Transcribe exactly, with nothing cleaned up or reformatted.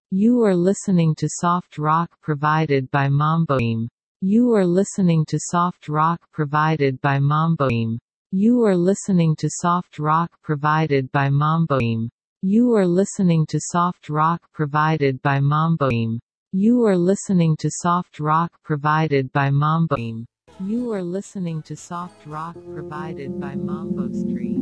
You are listening to soft rock provided by Mamboim. You are listening to soft rock provided by Mamboim. You are listening to soft rock provided by Mamboim. You are listening to soft rock provided by Mamboim. You are listening to soft rock provided by Mamboim. You are listening to soft rock provided by Mambo Street.